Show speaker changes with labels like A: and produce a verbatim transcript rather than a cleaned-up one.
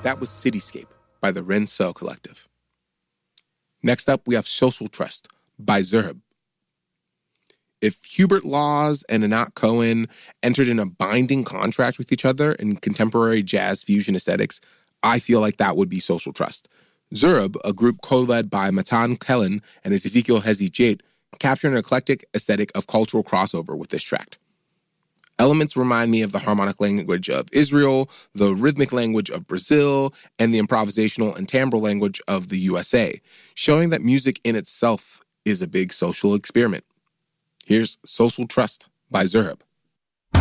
A: That was Cityscape by the Renso Collective. Next up, we have Social Trust by Zerhab. If Hubert Laws and Anat Cohen entered in a binding contract with each other in contemporary jazz fusion aesthetics, I feel like that would be Social Trust. Zerhab, a group co-led by Matan Kellen and Ezekiel Hezi Jate, capture an eclectic aesthetic of cultural crossover with this track. Elements remind me of the harmonic language of Israel, the rhythmic language of Brazil, and the improvisational and timbral language of the U S A, showing that music in itself is a big social experiment. Here's Social Trust by Zerhab.